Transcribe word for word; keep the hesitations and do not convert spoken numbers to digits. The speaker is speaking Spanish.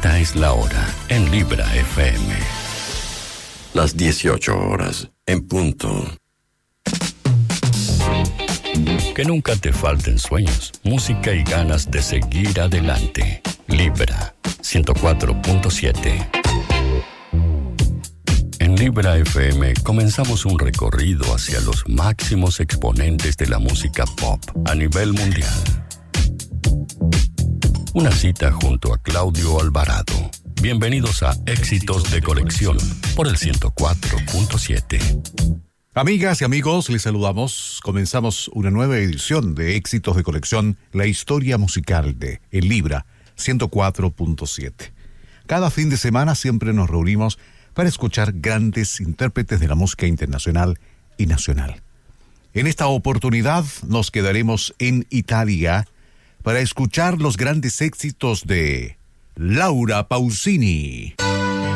Esta es la hora en Libra F M. Las dieciocho horas, en punto. Que nunca te falten sueños, música y ganas de seguir adelante. Libra ciento cuatro punto siete. En Libra F M comenzamos un recorrido hacia los máximos exponentes de la música pop a nivel mundial. Una cita junto a Claudio Alvarado. Bienvenidos a Éxitos de Colección por el ciento cuatro punto siete. Amigas y amigos, les saludamos. Comenzamos una nueva edición de Éxitos de Colección, la historia musical de El Libra ciento cuatro punto siete. Cada fin de semana siempre nos reunimos para escuchar grandes intérpretes de la música internacional y nacional. En esta oportunidad nos quedaremos en Italia para escuchar los grandes éxitos de Laura Pausini.